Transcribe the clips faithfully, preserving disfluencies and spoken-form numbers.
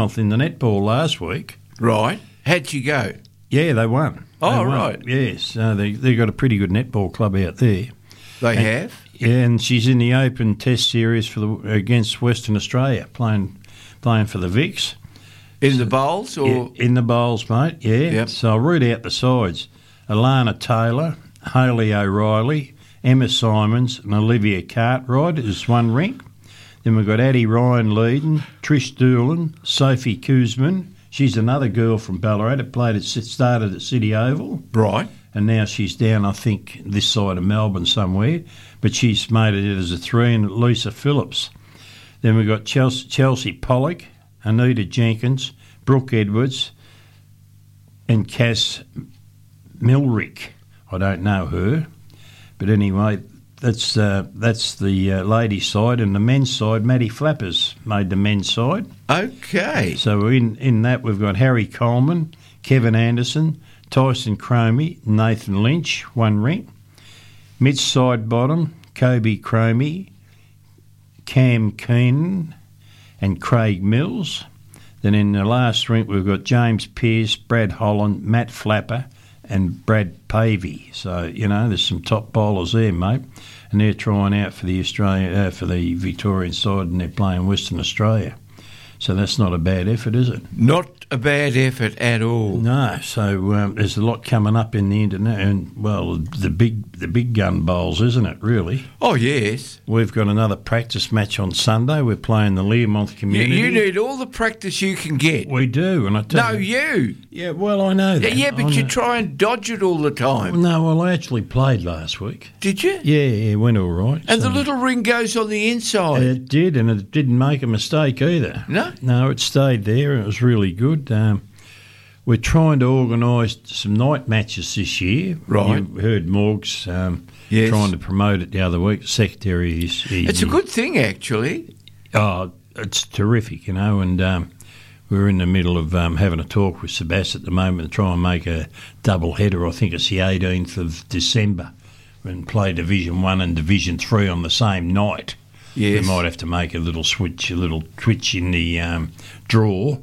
in the netball last week. Right. How'd you go? Yeah, they won. Oh, they won. right. Yes, uh, they, they've got a pretty good netball club out there. They and, have? Yeah, and she's in the Open Test Series for the against Western Australia, playing playing for the Vicks. In the bowls? or Yeah, in the bowls, mate, yeah. Yep. So I'll read out the sides. Alana Taylor, Hayley O'Reilly, Emma Simons and Olivia Cartwright is one rink. Then we've got Addie Ryan leading, Trish Doolan, Sophie Kuzman. She's another girl from Ballarat that played at, started at City Oval. Right. And now she's down, I think, this side of Melbourne somewhere. But she's made it as a three, and Lisa Phillips. Then we've got Chelsea, Chelsea Pollock, Anita Jenkins, Brooke Edwards, and Cass Milrick. I don't know her. But anyway, that's uh, that's the uh, ladies' side. And the men's side, Matty Flappers made the men's side. Okay. So in, in that we've got Harry Coleman, Kevin Anderson, Tyson Cromie, Nathan Lynch, one rink. Mitch Sidebottom, Kobe Cromie, Cam Keenan and Craig Mills. Then in the last rink we've got James Pearce, Brad Holland, Matt Flapper and Brad Pavey. So, you know, there's some top bowlers there, mate. And they're trying out for the Australia, uh, for the Victorian side, and they're playing Western Australia. So that's not a bad effort, is it? Not a bad effort at all. No. So um, there's a lot coming up in the internet, and well, the big the big gun bowls, isn't it? Really. Oh yes. We've got another practice match on Sunday. We're playing the Learmonth Community. You, you need all the practice you can get. We do, and I tell no, you. you. Yeah. Well, I know that. Yeah, yeah but I you know. try and dodge it all the time. No, well, I actually played last week. Did you? Yeah, yeah, it went all right. And so. the little ring goes on the inside. It did, and it didn't make a mistake either. No? No, it stayed there, and it was really good. Um, we're trying to organise some night matches this year. Right. You heard Morgs um, Yes. trying to promote it the other week, secretary. Is, he, It's a good thing, actually. Oh, it's terrific, you know, and um, we're in the middle of um, having a talk with Sebas at the moment to try and make a double header. I think it's the eighteenth of December, and play Division One and Division Three on the same night. Yes. We might have to make a little switch, a little twitch in the um, draw,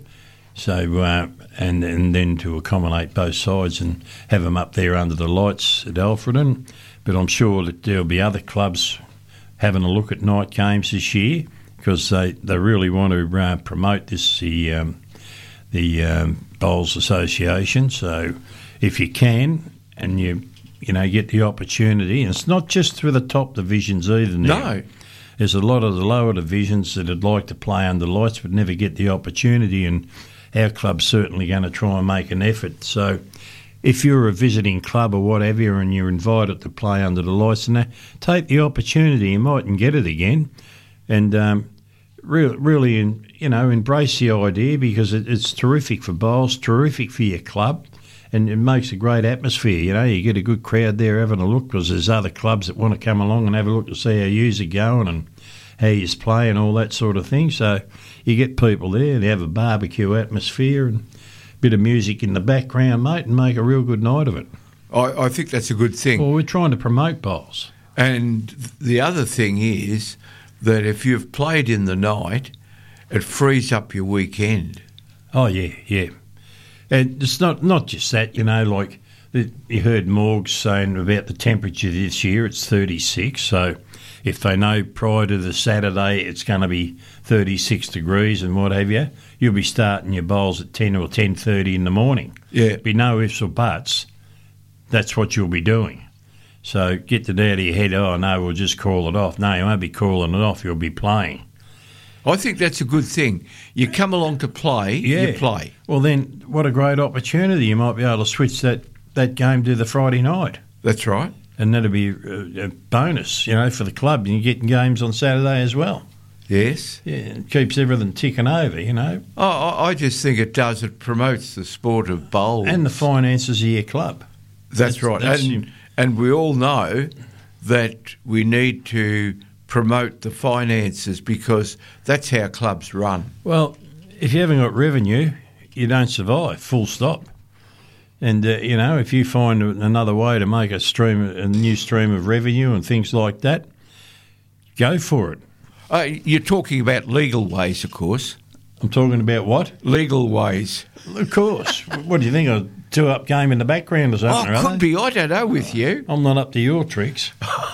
so uh, and and then to accommodate both sides and have them up there under the lights at Alfredton. But I'm sure that there'll be other clubs having a look at night games this year because they, they really want to uh, promote this the um, the um, Bowls Association. So if you can and you you know get the opportunity, and it's not just through the top divisions either. Now. No. There's a lot of the lower divisions that would like to play under lights but never get the opportunity, and our club's certainly going to try and make an effort. So if you're a visiting club or whatever and you're invited to play under the lights, and that, take the opportunity. You mightn't get it again. And um, really, really, in, you know, embrace the idea because it, it's terrific for bowls, terrific for your club, and it makes a great atmosphere. You know, you get a good crowd there having a look because there's other clubs that want to come along and have a look to see how yous are going and how yous play and all that sort of thing. So you get people there and they have a barbecue atmosphere and a bit of music in the background, mate, and make a real good night of it. I, I think that's a good thing. Well, we're trying to promote bowls. And the other thing is that if you've played in the night, it frees up your weekend. Oh, yeah, yeah. And it's not, not just that, you know, like the, you heard Morgs saying about the temperature this year, it's thirty-six. So if they know prior to the Saturday it's going to be thirty-six degrees and what have you, you'll be starting your bowls at ten or ten thirty in the morning. Yeah. There'll be no ifs or buts. That's what you'll be doing. So get it out of your head, oh, no, we'll just call it off. No, you won't be calling it off, you'll be playing. I think that's a good thing. You come along to play, Yeah. you play. Well, then what a great opportunity. You might be able to switch that, that game to the Friday night. That's right. And that'll be a, a bonus, you know, for the club. And you're getting games on Saturday as well. Yes. Yeah, it keeps everything ticking over, you know. Oh, I I just think it does. It promotes the sport of bowls. And the finances of your club. That's, that's- right. that's- and, and we all know that we need to promote the finances because that's how clubs run. Well, if you haven't got revenue, you don't survive, full stop. And, uh, you know, if you find another way to make a stream, a new stream of revenue and things like that, go for it. Uh, you're talking about legal ways, of course. I'm talking about what? Legal ways. Of course. What do you think? A two-up game in the background or something? Oh, or could other? be. I don't know with you. I'm not up to your tricks.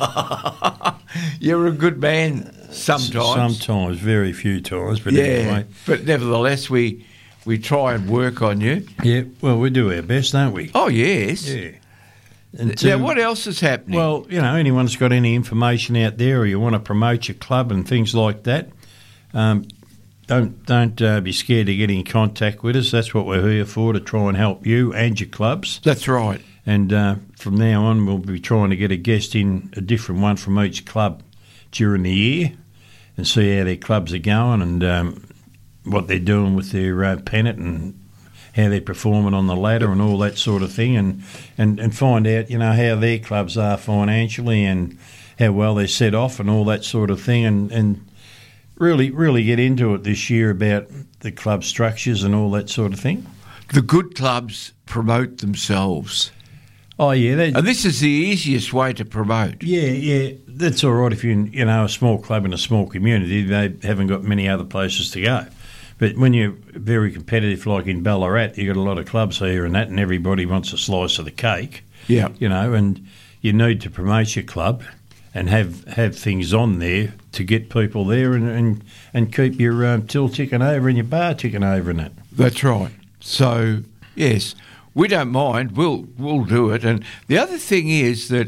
You're a good man sometimes. Sometimes, very few times. But yeah, anyway. but nevertheless, we we try and work on you. Yeah, well, we do our best, don't we? Oh, yes. Yeah. And Now, to- what else is happening? Well, you know, anyone's got any information out there, or you want to promote your club and things like that, um, don't don't uh, be scared to get in contact with us. That's what we're here for, to try and help you and your clubs. That's right. And uh, from now on, we'll be trying to get a guest in, a different one from each club during the year, and see how their clubs are going and um, what they're doing with their uh, pennant and how they're performing on the ladder and all that sort of thing, and, and, and find out, you know, how their clubs are financially and how well they're set off and all that sort of thing, and, and really really get into it this year about the club structures and all that sort of thing. The good clubs promote themselves. Oh, yeah. That, And this is the easiest way to promote. yeah, yeah, that's all right if you're, you know, a small club in a small community. They haven't got many other places to go. But when you're very competitive, like in Ballarat, you've got a lot of clubs here and that, and everybody wants a slice of the cake. Yeah. You know, and you need to promote your club and have, have things on there to get people there and and, and keep your um, till ticking over and your bar ticking over and that. That's right. So, yes, we don't mind. We'll we'll do it. And the other thing is that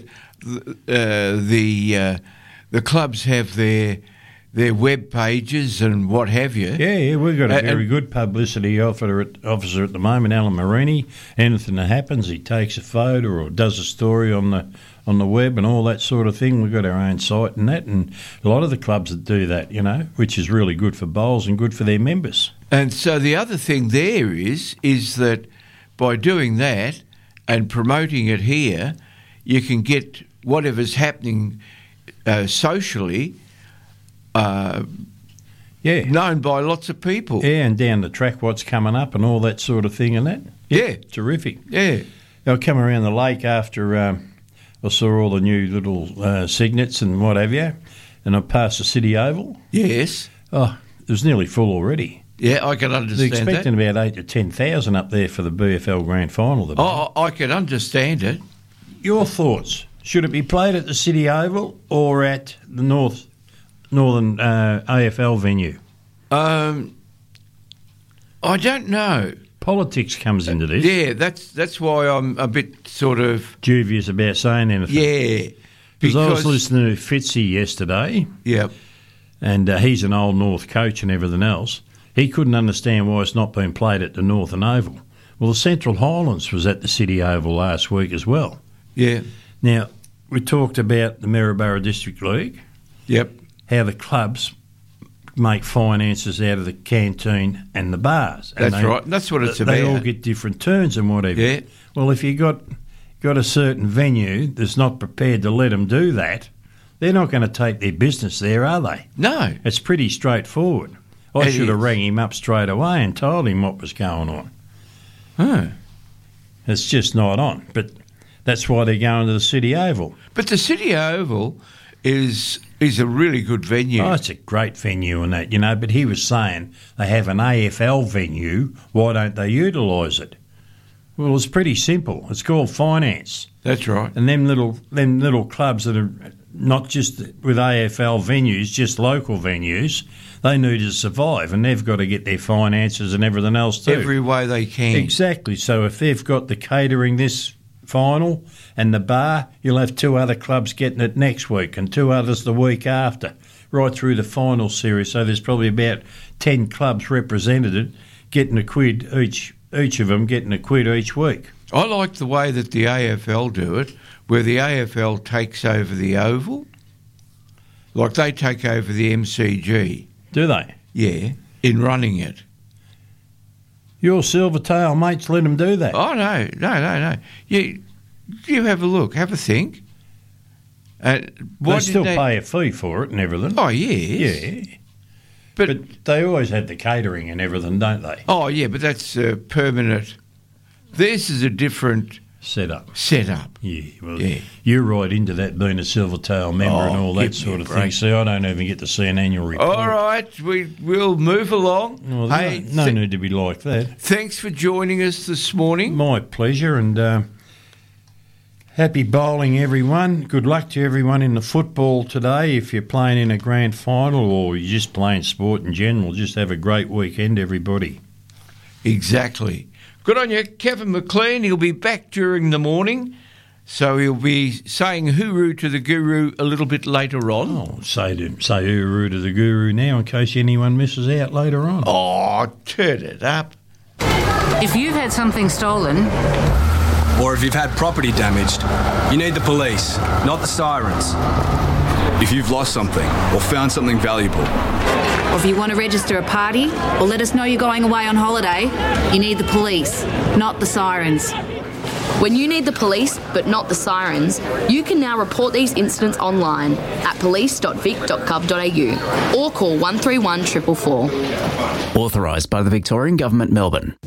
uh, the uh, the clubs have their their web pages and what have you. Yeah, yeah, we've got a Uh, very and- good publicity officer at, officer at the moment, Alan Marini. Anything that happens, he takes a photo or does a story on the on the web and all that sort of thing. We've got our own site and that, and a lot of the clubs that do that, you know, which is really good for bowls and good for their members. And so the other thing there is is that by doing that and promoting it here, you can get whatever's happening uh, socially uh, Yeah. known by lots of people. Yeah, and down the track what's coming up and all that sort of thing and that. Yeah. Terrific. Yeah. I'll come around the lake after um, I saw all the new little uh, signets and what have you, and I passed the City Oval. Yes. Oh, it was nearly full already. Yeah, I can They're understand expecting that. about eight to ten thousand up there for the B F L Grand Final. Today. Oh, I can understand it. Your thoughts? Should it be played at the City Oval or at the North Northern uh, A F L venue? Um, I don't know. Politics comes into this. Yeah, that's that's why I'm a bit sort of Dubious about saying anything. yeah. Because I was listening to Fitzy yesterday, yeah, and uh, he's an old North coach and everything else. He couldn't understand why it's not being played at the Northern Oval. Well, the Central Highlands was at the City Oval last week as well. yeah, Now, we talked about the Maryborough District League, yep, how the clubs make finances out of the canteen and the bars. And that's right. That's what it's they about. all get different turns and whatever. Yeah. Well, if you got got a certain venue that's not prepared to let them do that, they're not going to take their business there, are they? No, It's pretty straightforward. I It should have is. rang him up straight away and told him what was going on. huh. It's just not on. But that's why they're going to the City Oval. But the City Oval is is a really good venue. Oh, it's a great venue and that, you know, but he was saying they have an A F L venue, why don't they utilise it? Well, it's pretty simple. It's called finance. That's right. And them little them little clubs that are not just with A F L venues, just local venues, they need to survive and they've got to get their finances and everything else too. Every way they can. Exactly. So if they've got the catering this final and the bar, you'll have two other clubs getting it next week and two others the week after, right through the final series. So there's probably about ten clubs represented getting a quid each, each of them getting a quid each week. I like the way that the A F L do it, where the A F L takes over the Oval, like they take over the M C G. Do they? Yeah, in running it. Your Silvertail mates let them do that. Oh no, no, no, no. You, you have a look, have a think. Uh, why they did still they- pay a fee for it and everything. Oh yes. Yeah. but, But they always had the catering and everything, don't they? oh yeah, but that's uh, permanent. This is a different Set up. Set up. Yeah, well, Yeah. you're right into that, being a Silvertail member Oh, and all that give me sort a of break. thing. See, I don't even get to see an annual report. All right, we will move along. Well, hey, no, no th- need to be like that. thanks for joining us this morning. My pleasure, and uh, happy bowling, everyone. Good luck to everyone in the football today. If you're playing in a grand final or you're just playing sport in general, just have a great weekend, everybody. Exactly. Good on you, Kevin McLean. He'll be back during the morning, so he'll be saying hooroo to the guru a little bit later on. Oh, say to say hooroo to the guru now in case anyone misses out later on. Oh, turn it up. If you've had something stolen, Or if you've had property damaged, you need the police, not the sirens. If you've lost something or found something valuable, or if you want to register a party, or let us know you're going away on holiday, you need the police, not the sirens. When you need the police, but not the sirens, you can now report these incidents online at police dot vic dot gov dot a u or call one three one four four four. Authorised by the Victorian Government, Melbourne.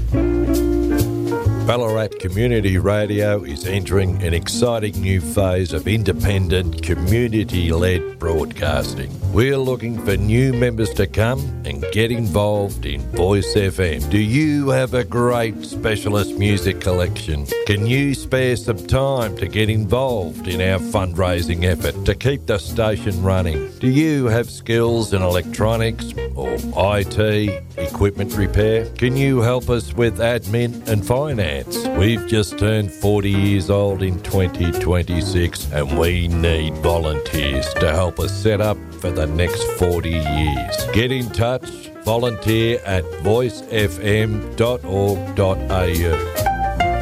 Ballarat Community Radio is entering an exciting new phase of independent, community-led broadcasting. We're looking for new members to come and get involved in Voice F M. Do you have a great specialist music collection? Can you spare some time to get involved in our fundraising effort to keep the station running? Do you have skills in electronics or I T, equipment repair? Can you help us with admin and finance? We've just turned forty years old in twenty twenty-six and we need volunteers to help us set up for the next forty years. Get in touch, volunteer at voice f m dot org dot a u.